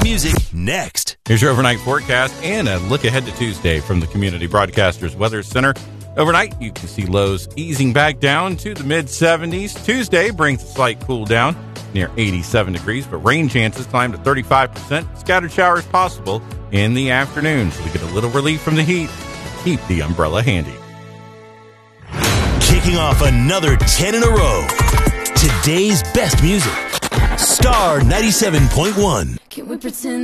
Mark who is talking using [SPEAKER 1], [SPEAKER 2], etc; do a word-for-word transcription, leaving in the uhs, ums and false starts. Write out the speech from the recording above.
[SPEAKER 1] music next.
[SPEAKER 2] Here's your overnight forecast and a look ahead to Tuesday from the Community Broadcasters Weather Center. Overnight, you can see lows easing back down to the mid seventies. Tuesday brings a slight cool down near eighty-seven degrees, but rain chances climb to thirty-five percent. Scattered showers possible in the afternoon, so we get a little relief from the heat. Keep the umbrella handy.
[SPEAKER 1] Kicking off another ten in a row. Today's best music. Star ninety-seven point one.
[SPEAKER 3] Can we pretend